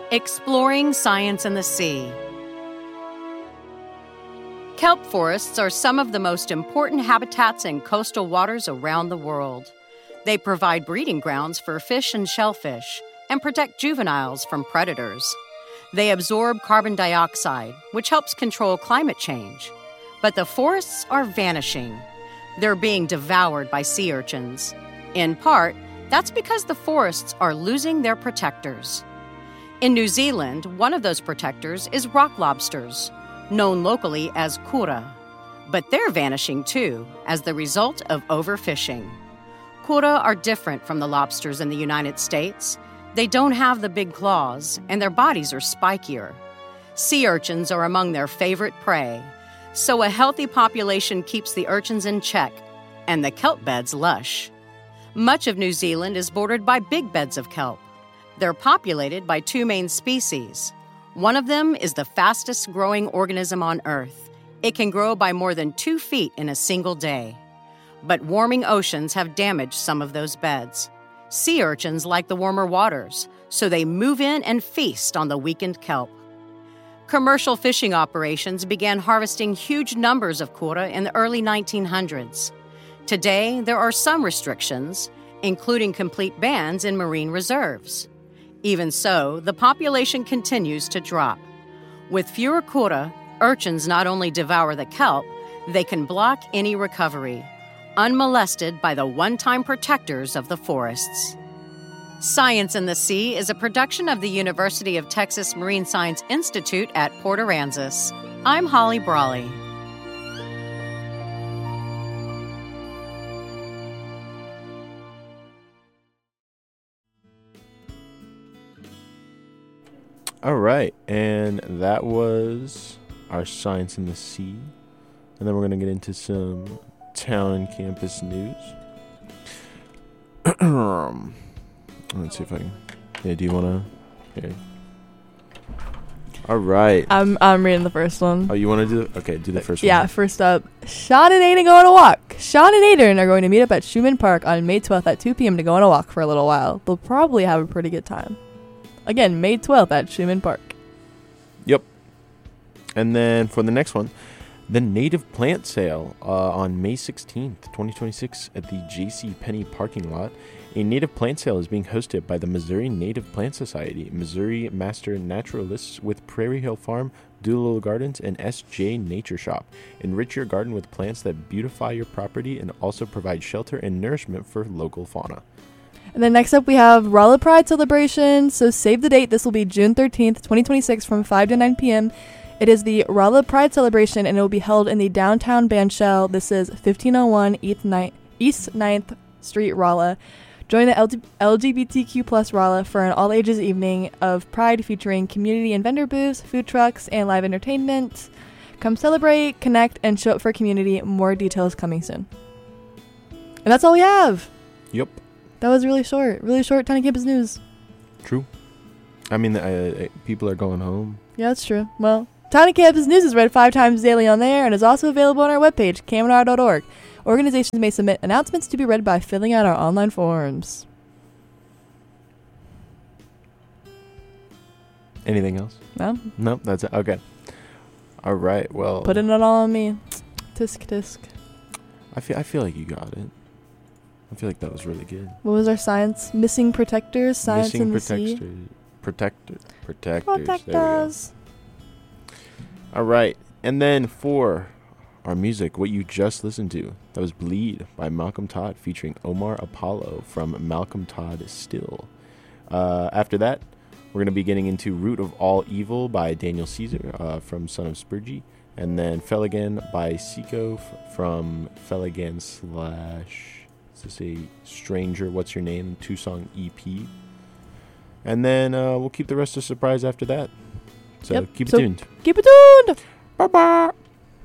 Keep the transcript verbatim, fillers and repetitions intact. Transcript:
Exploring Science in the Sea. Kelp forests are some of the most important habitats in coastal waters around the world. They provide breeding grounds for fish and shellfish and protect juveniles from predators. They absorb carbon dioxide, which helps control climate change. But the forests are vanishing. They're being devoured by sea urchins. In part, that's because the forests are losing their protectors. In New Zealand, one of those protectors is rock lobsters, known locally as kura. But they're vanishing too, as the result of overfishing. Kura are different from the lobsters in the United States. They don't have the big claws, and their bodies are spikier. Sea urchins are among their favorite prey, so a healthy population keeps the urchins in check, and the kelp beds lush. Much of New Zealand is bordered by big beds of kelp. They're populated by two main species. One of them is the fastest growing organism on Earth. It can grow by more than two feet in a single day. But warming oceans have damaged some of those beds. Sea urchins like the warmer waters, so they move in and feast on the weakened kelp. Commercial fishing operations began harvesting huge numbers of kura in the early nineteen hundreds. Today, there are some restrictions, including complete bans in marine reserves. Even so, the population continues to drop. With fewer kura, urchins not only devour the kelp, they can block any recovery, unmolested by the one-time protectors of the forests. Science in the Sea is a production of the University of Texas Marine Science Institute at Port Aransas. I'm Holly Brawley. All right, and that was our Science in the Sea. And then we're going to get into some town and campus news. Let's see if I can... Yeah, do you want to... Okay. All right. I'm I'm reading the first one. Oh, you want to do... Okay, do the first yeah, one. Yeah, first up, Sean and Aiden go on a walk. Sean and Aiden are going to meet up at Schumann Park on May twelfth at two p.m. to go on a walk for a little while. They'll probably have a pretty good time. Again, May twelfth at Schumann Park. Yep. And then for the next one, the Native Plant Sale uh, on May sixteenth, twenty twenty-six at the J C Penney parking lot. A native plant sale is being hosted by the Missouri Native Plant Society, Missouri Master Naturalists with Prairie Hill Farm, Doolittle Gardens, and S J Nature Shop. Enrich your garden with plants that beautify your property and also provide shelter and nourishment for local fauna. And then next up we have Rolla Pride Celebration. So save the date. This will be June thirteenth, twenty twenty-six from five to nine p.m. It is the Rolla Pride Celebration, and it will be held in the downtown bandshell. This is fifteen oh one East ninth Street, Rolla. Join the L G- L G B T Q plus Rolla for an all-ages evening of Pride featuring community and vendor booths, food trucks, and live entertainment. Come celebrate, connect, and show up for community. More details coming soon. And that's all we have. Yep. That was really short. Really short Tiny Campus News. True. I mean, uh, uh, people are going home. Yeah, that's true. Well, Tiny Campus News is read five times daily on there and is also available on our webpage, Kaminar dot org. Organizations may submit announcements to be read by filling out our online forms. Anything else? No? No, that's it. Okay. All right, well... Putting it all on me. Tisk, tisk. I feel, I feel like you got it. I feel like that was really good. What was our science? Missing protectors? Science Missing in the protectors. sea? Protector. Protectors. Protectors. All right. And then for our music, what you just listened to, that was Bleed by Malcolm Todd featuring Omar Apollo from Malcolm Todd Still. Uh, after that, we're going to be getting into Root of All Evil by Daniel Caesar uh, from Son of Spurgey. And then Feligan by Seiko f- from Feligan slash... This is a Stranger, What's Your Name, two-song E P. And then uh, we'll keep the rest a surprise after that. So yep. keep it so tuned. Keep it tuned! Bye-bye!